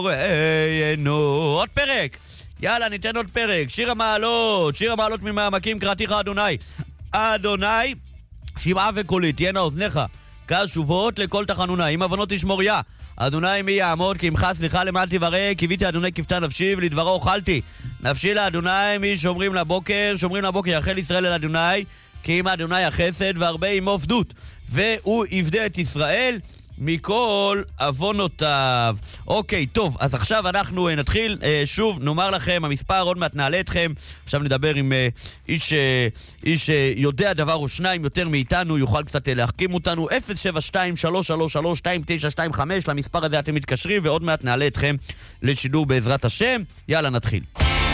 ראינו עוד פרק. יאללה, ניתן עוד פרק. שיר המעלות ממעמקים קראתיך אדוני. אדוני, שמעה וקולי, תהיינה אוזניך קשובות לכל תחנונה. עם הבנות תשמור יה. אדוני מי יעמוד, כי עמך סליחה למען תברא, קיוויתי אדוני כפתה נפשי, ולדברו אוכלתי. נפשי לאדוני מי שומרים לבוקר יחל ישראל אל אדוני, כי עם אדוני החסד והרבה עמו עבדות, והוא יפדה את ישראל מכל עוונותיו. אוקיי, טוב, אז עכשיו אנחנו נתחיל, שוב נאמר לכם, המספר עוד מעט נעלה אתכם. עכשיו נדבר עם איש יודע דבר או שניים יותר מאיתנו, יוכל קצת להחכים אותנו. 072-333-2925, למספר הזה אתם מתקשרים, ועוד מעט נעלה אתכם לשידור בעזרת השם. יאללה, נתחיל.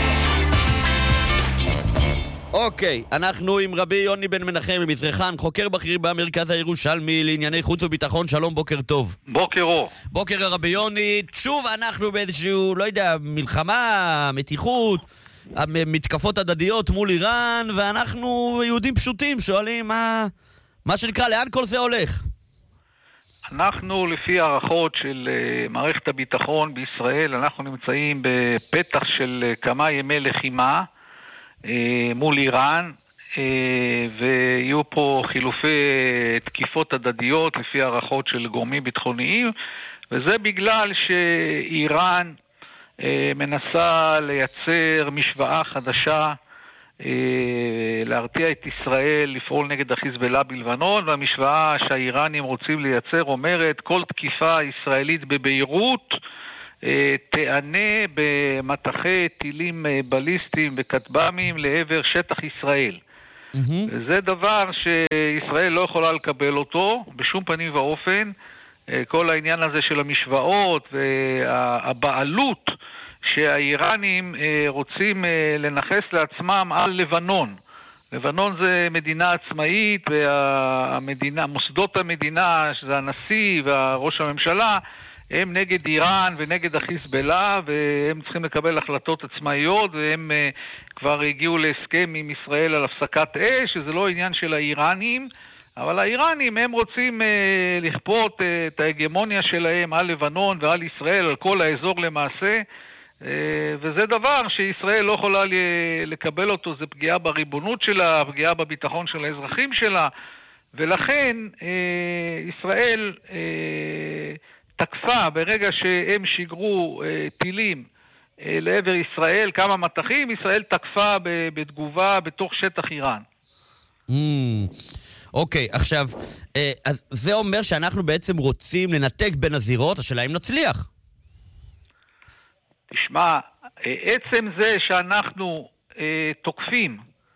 אוקיי, אנחנו עם רבי יוני בן מנחם ממזרחן, חוקר בכיר במרכז הירושלמי לענייני חוץ וביטחון. שלום, בוקר טוב. בוקר אור. בוקר הרבי יוני. שוב אנחנו באיזשהו, לא יודע, מלחמה, מתיחות, מתקפות הדדיות מול איראן, ואנחנו יהודים פשוטים שואלים מה שנקרא, לאן כל זה הולך? אנחנו, לפי הערכות של מערכת הביטחון בישראל, אנחנו נמצאים בפתח של כמה ימי לחימה מול איראן, ויהיו פה חילופי תקיפות הדדיות לפי הערכות של גורמים ביטחוניים, וזה בגלל שאיראן מנסה לייצר משוואה חדשה, להרתיע את ישראל, לפעול נגד החיזבאללה בלבנון, והמשוואה שהאיראנים רוצים לייצר אומרת כל תקיפה ישראלית בביירות תענה במטחי טילים בליסטיים וכטב"מים לעבר שטח ישראל. זה דבר שישראל לא יכולה לקבל אותו בשום פנים ואופן. כל העניין הזה של המשוואות והבעלות שהאיראנים רוצים לנחס לעצמם על לבנון. לבנון זה מדינה עצמאית, מוסדות המדינה, שזה הנשיא והראש הממשלה, הם נגד איראן ונגד החיזבאללה, והם צריכים לקבל החלטות עצמאיות, והם כבר הגיעו להסכם עם ישראל על הפסקת אש, שזה לא עניין של האיראנים, אבל האיראנים הם רוצים לכפות את ההגמוניה שלהם על לבנון ועל ישראל, על כל האזור למעשה, וזה דבר שישראל לא יכולה לקבל אותו, זה פגיעה בריבונות שלה, פגיעה בביטחון של האזרחים שלה, ולכן ישראל תקפה ברגע שהם שיגרו טילים לעבר ישראל, כמה מטחים, ישראל תקפה בתגובה בתוך שטח איראן. אוקיי, עכשיו, אז זה אומר שאנחנו בעצם רוצים לנתק בין הזירות, השאלה אם נצליח. תשמע, עצם זה שאנחנו תוקפים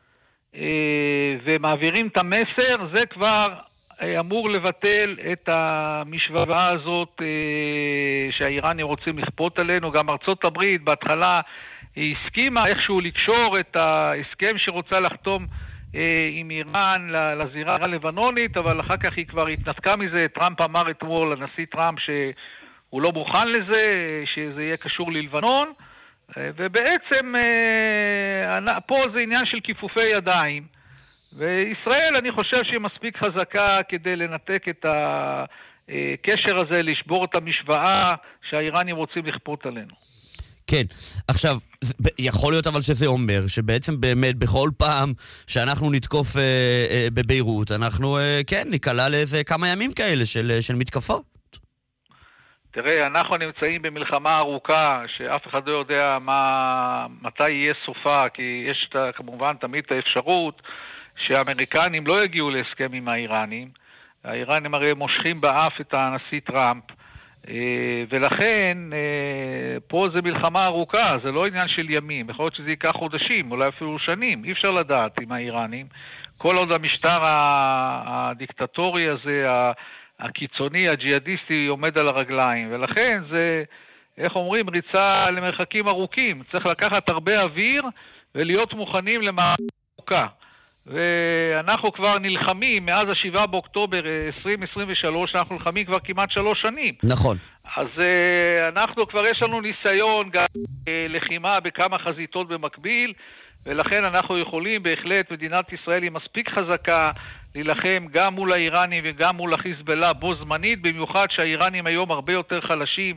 ומעבירים את המסר, זה כבר אמור לבטל את המשוואה הזאת שהאיראנים רוצים לכפות עלינו. גם ארצות הברית בהתחלה היא הסכימה איכשהו לקשור את ההסכם שרוצה לחתום עם איראן לזירה הלבנונית, אבל אחר כך היא כבר התנתקה מזה. טראמפ אמר אתמול, הנשיא טראמפ, שהוא לא מוכן לזה, שזה יהיה קשור ללבנון, ובעצם פה זה עניין של כיפופי ידיים, וישראל אני חושב שהיא מספיק חזקה כדי לנתק את הקשר הזה, לשבור את המשוואה שהאיראנים רוצים לכפות עלינו. כן, עכשיו, יכול להיות אבל שזה אומר שבעצם באמת בכל פעם שאנחנו נתקוף בביירות, אנחנו כן ניקלע לאיזה כמה ימים כאלה של מתקפות. תראה, אנחנו נמצאים במלחמה ארוכה שאף אחד לא יודע מתי יהיה סופה, כי יש כמובן תמיד האפשרות שהאמריקנים לא יגיעו להסכם עם האיראנים. האיראנים הרי מושכים באף את הנשיא טראמפ, ולכן פה זה מלחמה ארוכה, זה לא עניין של ימים, יכול להיות שזה ייקח חודשים, אולי אפילו שנים, אי אפשר לדעת עם האיראנים. כל עוד המשטר הדיקטטורי הזה, הקיצוני, הג'יהאדיסטי, עומד על הרגליים, ולכן זה, איך אומרים, ריצה למרחקים ארוכים. צריך לקחת הרבה אוויר ולהיות מוכנים למערכה ארוכה. ואנחנו כבר נלחמים מאז ה-7 באוקטובר 2023, אנחנו נלחמים כבר כמעט 3 שנים. נכון. אז אנחנו כבר יש לנו ניסיון גם לחימה בכמה חזיתות במקביל, ולכן אנחנו יכולים בהחלט, מדינת ישראל היא מספיק חזקה להילחם גם מול האיראנים וגם מול החיזבאללה בו זמנית, במיוחד שהאיראנים היום הרבה יותר חלשים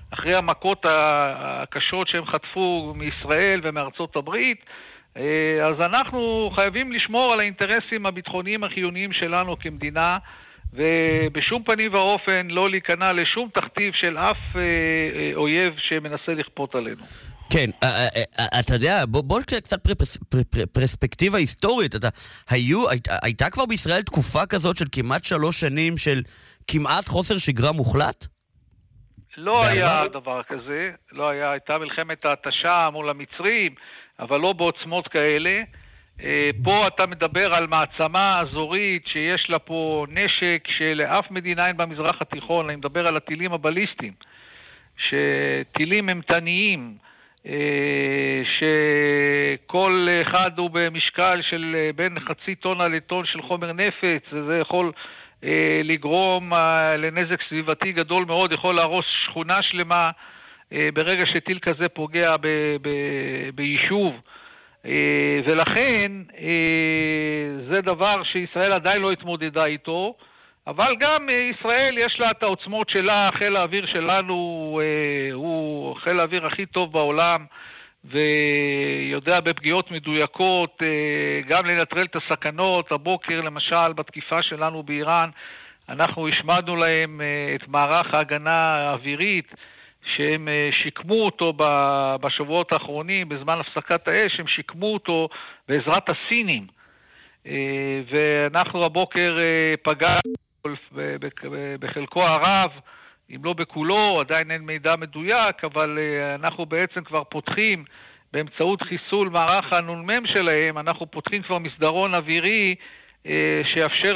אחרי המכות הקשות שהם חטפו מישראל ומארצות הברית, אז אנחנו חייבים לשמור על האינטרסים הביטחוניים החיוניים שלנו כמדינה, ובשום פנים ואופן לא להיכנע לשום תכתיב של אף אויב שמנסה לכפות עלינו. כן, אתה יודע, בוא קצת פרספקטיבה היסטורית. הייתה כבר בישראל תקופה כזאת של כמעט 3 שנים של כמעט חוסר שגרה מוחלט? לא היה דבר כזה, לא היה, הייתה מלחמת ההתשה מול המצרים, אבל לא בעוצמות כאלה. פה אתה מדבר על מעצמה אזורית שיש לה פה נשק שלאף מדינה אין במזרח התיכון. אני מדבר על הטילים הבליסטיים, שטילים אימתניים, שכל אחד הוא במשקל של בין 0.5 טונה לטון של חומר נפץ, וזה יכול לגרום לנזק סביבתי גדול מאוד, יכול להרוס שכונה שלמה ברגע שטיל כזה פוגע ביישוב. ולכן זה דבר שישראל עדיין לא התמודדה איתו, אבל גם ישראל יש לה את העוצמות שלה. חיל האוויר שלנו הוא חיל האוויר הכי טוב בעולם, ויודע בפגיעות מדויקות גם לנטרל את הסכנות. הבוקר למשל בתקיפה שלנו באיראן אנחנו השמדנו להם את מערך ההגנה האווירית, שהם שיקמו אותו בשבועות האחרונים, בזמן הפסקת האש, הם שיקמו אותו בעזרת הסינים. ואנחנו הבוקר פגענו בחלקו הרב, אם לא בכולו, עדיין אין מידע מדויק, אבל אנחנו בעצם כבר פותחים, באמצעות חיסול מערך הנ"מ שלהם, אנחנו פותחים כבר מסדרון אווירי שיאפשר